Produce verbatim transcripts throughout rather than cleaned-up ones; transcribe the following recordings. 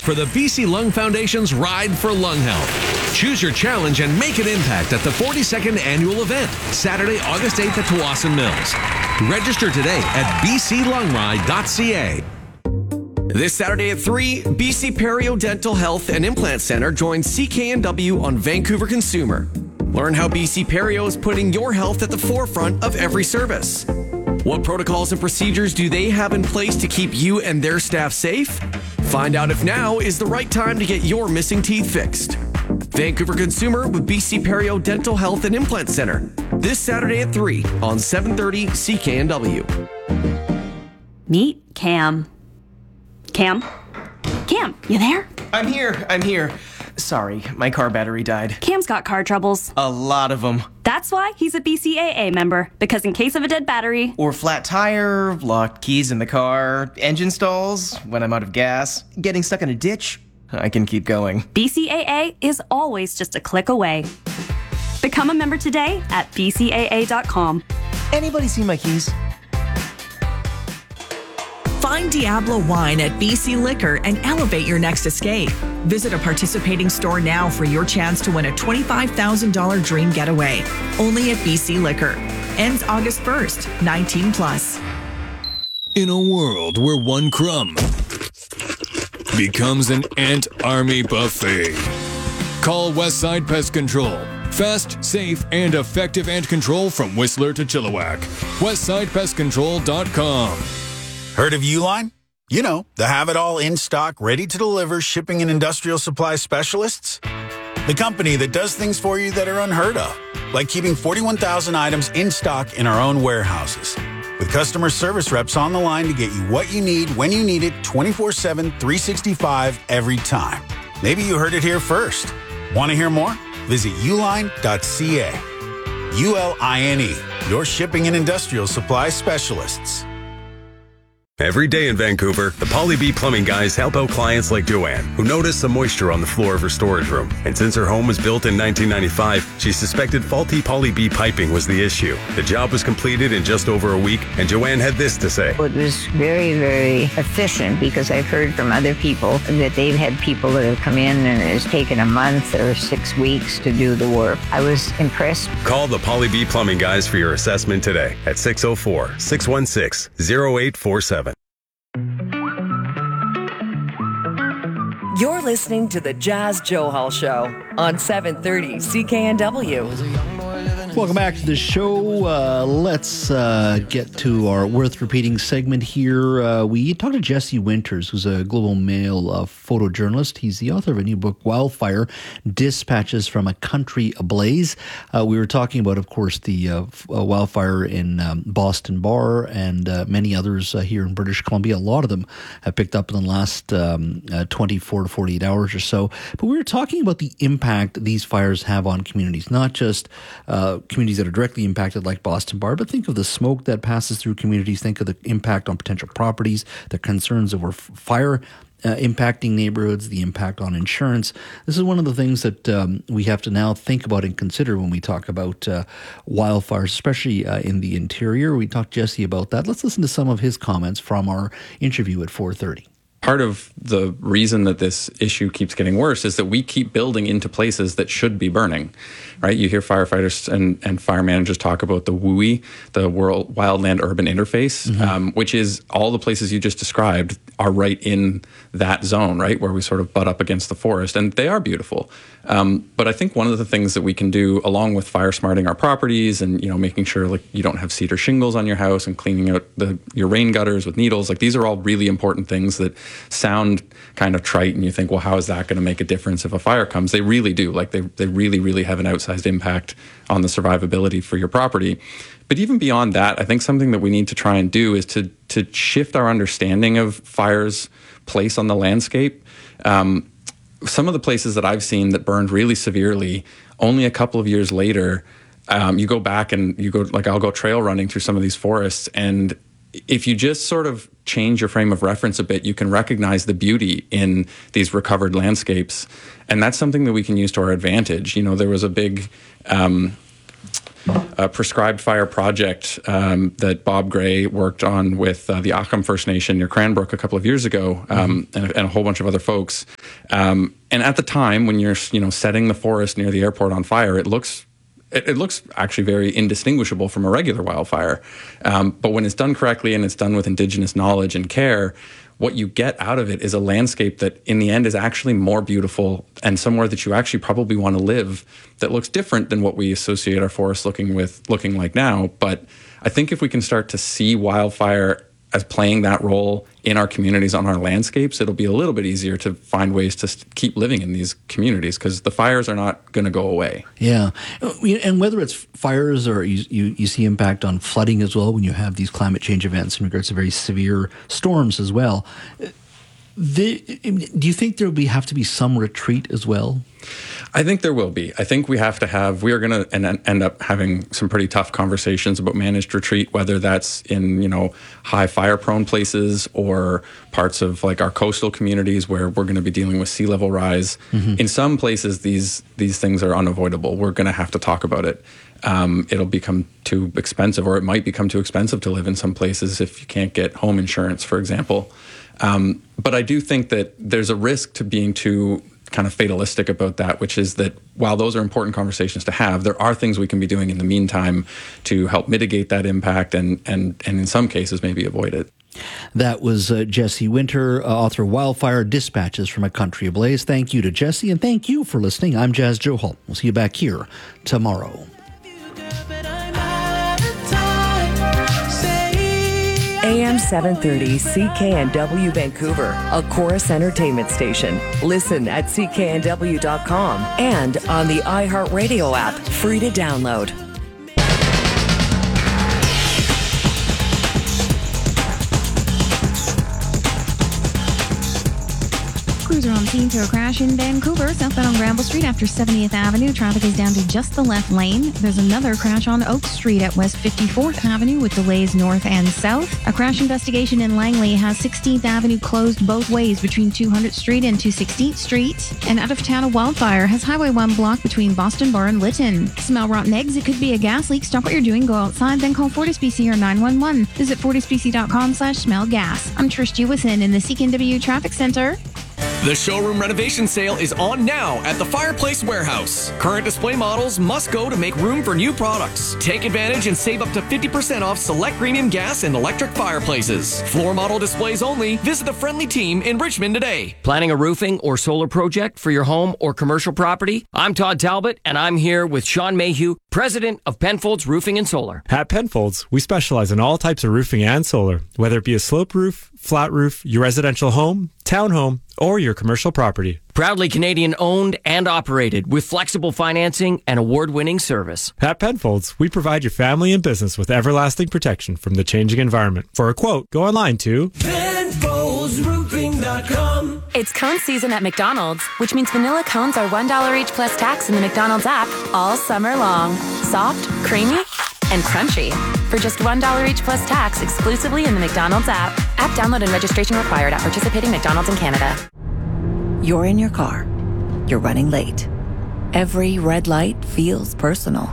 for the B C Lung Foundation's Ride for Lung Health. Choose your challenge and make an impact at the forty-second annual event, Saturday, August eighth at Tawasin Mills. Register today at b c lung ride dot c a. This Saturday at three, B C Perio Dental Health and Implant Center joins C K N W on Vancouver Consumer. Learn how B C Perio is putting your health at the forefront of every service. What protocols and procedures do they have in place to keep you and their staff safe? Find out if now is the right time to get your missing teeth fixed. Vancouver Consumer with B C Perio Dental Health and Implant Center. This Saturday at three on seven thirty C K N W. Meet Cam. Cam? Cam, you there? I'm here, I'm here. Sorry, my car battery died. Cam's got car troubles. A lot of them. That's why he's a B C A A member, because in case of a dead battery... Or flat tire, locked keys in the car, engine stalls, when I'm out of gas, getting stuck in a ditch, I can keep going. B C A A is always just a click away. Become a member today at b c a a dot com. Anybody see my keys? Find Diablo Wine at B C Liquor and elevate your next escape. Visit a participating store now for your chance to win a twenty-five thousand dollars dream getaway. Only at B C Liquor. Ends August first, nineteen plus. In a world where one crumb becomes an ant army buffet, call Westside Pest Control. Fast, safe, and effective ant control from Whistler to Chilliwack. westside pest control dot com. Heard of Uline? You know, the have-it-all in-stock, ready-to-deliver shipping and industrial supply specialists. The company that does things for you that are unheard of, like keeping forty-one thousand items in stock in our own warehouses. With customer service reps on the line to get you what you need when you need it twenty-four seven, three sixty-five every time. Maybe you heard it here first. Want to hear more? Visit uline dot c a. U L I N E, your shipping and industrial supply specialists. Every day in Vancouver, the Poly-B Plumbing guys help out clients like Joanne, who noticed some moisture on the floor of her storage room. And since her home was built in nineteen ninety-five, she suspected faulty Poly-B piping was the issue. The job was completed in just over a week, and Joanne had this to say. It was very, very efficient because I've heard from other people that they've had people that have come in and it's taken a month or six weeks to do the work. I was impressed. Call the Poly-B Plumbing guys for your assessment today at six oh four, six one six, oh eight four seven. You're listening to the Jazz Johal Show on seven thirty C K N W. Welcome back to the show. Uh, let's uh, get to our worth repeating segment here. Uh, we talked to Jesse Winters, who's a Global Mail uh, photojournalist. He's the author of a new book, Wildfire, Dispatches from a Country Ablaze. Uh, we were talking about, of course, the uh, f- uh, wildfire in um, Boston Bar and uh, many others uh, here in British Columbia. A lot of them have picked up in the last um, uh, twenty-four to forty-eight hours or so. But we were talking about the impact these fires have on communities, not just uh, communities that are directly impacted like Boston Bar, but think of the smoke that passes through communities. Think of the impact on potential properties, the concerns over f- fire uh, impacting neighborhoods, the impact on insurance. This is one of the things that um, we have to now think about and consider when we talk about uh, wildfires, especially uh, in the interior. We talked to Jesse about that. Let's listen to some of his comments from our interview at four thirty. Part of the reason that this issue keeps getting worse is that we keep building into places that should be burning, right? You hear firefighters and, and fire managers talk about the W U I, the World Wildland Urban Interface, mm-hmm. um, which is all the places you just described are right in that zone, right, where we sort of butt up against the forest, and they are beautiful. Um, but I think one of the things that we can do, along with fire smarting our properties and, you know, making sure like you don't have cedar shingles on your house and cleaning out the your rain gutters with needles, like these are all really important things that sound kind of trite, and you think, well, how is that going to make a difference if a fire comes? They really do. Like they they really, really have an outsized impact on the survivability for your property. But even beyond that, I think something that we need to try and do is to to shift our understanding of fire's place on the landscape. Um, some of the places that I've seen that burned really severely, only a couple of years later, um, you go back and you go, like I'll go trail running through some of these forests, and if you just sort of change your frame of reference a bit, you can recognize the beauty in these recovered landscapes. And that's something that we can use to our advantage. You know, there was a big, um, a prescribed fire project um, that Bob Gray worked on with uh, the Akham First Nation near Cranbrook a couple of years ago, um, mm-hmm. and, and a whole bunch of other folks. Um, and at the time, when you're you know setting the forest near the airport on fire, it looks it, it looks actually very indistinguishable from a regular wildfire. Um, but when it's done correctly and it's done with Indigenous knowledge and care, what you get out of it is a landscape that in the end is actually more beautiful and somewhere that you actually probably want to live, that looks different than what we associate our forests looking with looking like now. But I think if we can start to see wildfire as playing that role in our communities, on our landscapes, it'll be a little bit easier to find ways to keep living in these communities, because the fires are not going to go away. Yeah. And whether it's fires or you, you, you see impact on flooding as well when you have these climate change events in regards to very severe storms as well. The, do you think there will be, have to be some retreat as well? I think there will be. I think we have to have, we are going to end up having some pretty tough conversations about managed retreat, whether that's in, you know, high fire prone places or parts of like our coastal communities where we're going to be dealing with sea level rise. Mm-hmm. In some places, these, these things are unavoidable. We're going to have to talk about it. Um, it'll become too expensive, or it might become too expensive to live in some places if you can't get home insurance, for example. Um, but I do think that there's a risk to being too kind of fatalistic about that, which is that while those are important conversations to have, there are things we can be doing in the meantime to help mitigate that impact and, and, and in some cases maybe avoid it. That was uh, Jesse Winter, uh, author of Wildfire Dispatches from a Country Ablaze. Thank you to Jesse, and thank you for listening. I'm Jas Johal. We'll see you back here tomorrow. A M seven thirty C K N W Vancouver, a Chorus Entertainment station. Listen at C K N W dot com and on the iHeartRadio app, free to download. Crews are on scene to a crash in Vancouver, southbound on Granville Street after seventieth Avenue. Traffic is down to just the left lane. There's another crash on Oak Street at West fifty-fourth Avenue with delays north and south. A crash investigation in Langley has sixteenth Avenue closed both ways between two hundredth Street and two sixteenth Street. And out of town, a wildfire has Highway one blocked between Boston Bar and Lytton. Smell rotten eggs? It could be a gas leak. Stop what you're doing, go outside, then call FortisBC or nine one one. Visit FortisBC.com slash smell gas. I'm Trish Jewison in the C K N W Traffic Center. The showroom renovation sale is on now at the Fireplace Warehouse. Current display models must go to make room for new products. Take advantage and save up to fifty percent off select premium gas and electric fireplaces. Floor model displays only. Visit the friendly team in Richmond today. Planning a roofing or solar project for your home or commercial property? I'm Todd Talbot, and I'm here with Sean Mayhew, president of Penfolds Roofing and Solar. At Penfolds, we specialize in all types of roofing and solar, whether it be a sloped roof, flat roof, your residential home, townhome, or your commercial property. Proudly Canadian owned and operated with flexible financing and award-winning service. At Penfolds, we provide your family and business with everlasting protection from the changing environment. For a quote, go online to Penfolds Roofing dot com. It's cone season at McDonald's, which means vanilla cones are one dollar each plus tax in the McDonald's app all summer long. Soft, creamy, and crunchy. For just one dollar each plus tax exclusively in the McDonald's app. App download and registration required at participating McDonald's in Canada. You're in your car. You're running late. Every red light feels personal.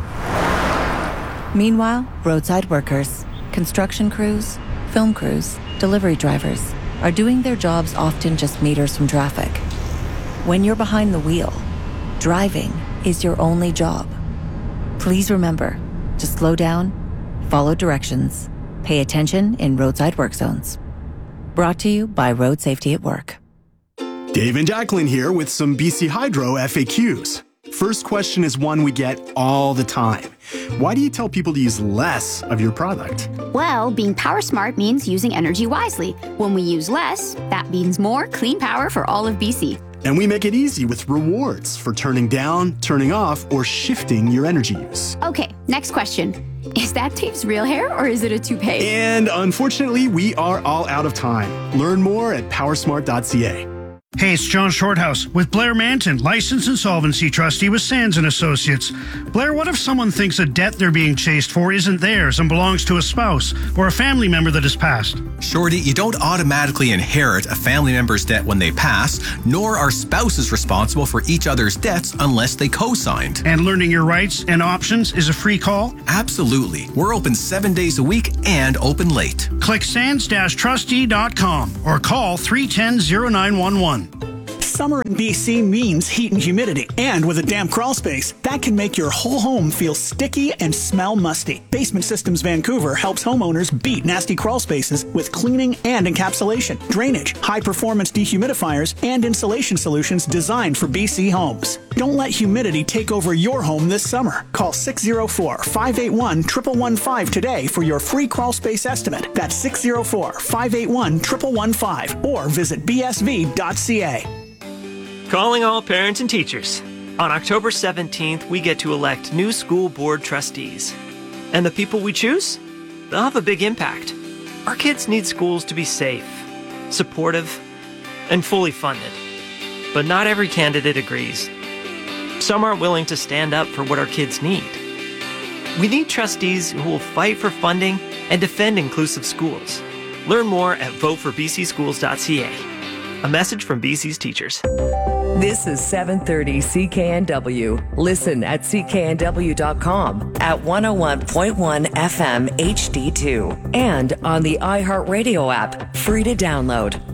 Meanwhile, roadside workers, construction crews, film crews, delivery drivers are doing their jobs often just meters from traffic. When you're behind the wheel, driving is your only job. Please remember to slow down, follow directions, pay attention in roadside work zones. Brought to you by Road Safety at Work. Dave and Jacqueline here with some B C Hydro F A Qs. First question is one we get all the time. Why do you tell people to use less of your product? Well, being power smart means using energy wisely. When we use less, that means more clean power for all of B C. And we make it easy with rewards for turning down, turning off, or shifting your energy use. Okay, next question. Is that Dave's real hair or is it a toupee? And unfortunately, we are all out of time. Learn more at powersmart dot c a. Hey, it's John Shorthouse with Blair Manton, licensed insolvency trustee with Sands and Associates. Blair, what if someone thinks a debt they're being chased for isn't theirs and belongs to a spouse or a family member that has passed? Shorty, you don't automatically inherit a family member's debt when they pass, nor are spouses responsible for each other's debts unless they co-signed. And learning your rights and options is a free call? Absolutely. We're open seven days a week and open late. Click sands dash trustee dot com or call three one zero, zero nine one one. Summer in B C means heat and humidity, and with a damp crawl space, that can make your whole home feel sticky and smell musty. Basement Systems Vancouver helps homeowners beat nasty crawl spaces with cleaning and encapsulation, drainage, high-performance dehumidifiers, and insulation solutions designed for B C homes. Don't let humidity take over your home this summer. Call six oh four, five eight one, one one one five today for your free crawl space estimate. That's six oh four, five eight one, one one one five or visit b s v dot c a. Calling all parents and teachers. On October seventeenth, we get to elect new school board trustees. And the people we choose? They'll have a big impact. Our kids need schools to be safe, supportive, and fully funded. But not every candidate agrees. Some aren't willing to stand up for what our kids need. We need trustees who will fight for funding and defend inclusive schools. Learn more at vote for b c schools dot c a. A message from B C's teachers. This is seven thirty C K N W. Listen at c k n w dot com, at one oh one point one F M H D two, and on the iHeartRadio app, free to download.